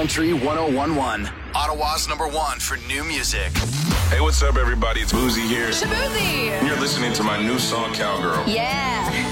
Country 1011. Ottawa's #1 for new music. Hey, what's up, everybody? It's Boozy here. Shaboozey! You're listening to my new song, Cowgirl. Yeah.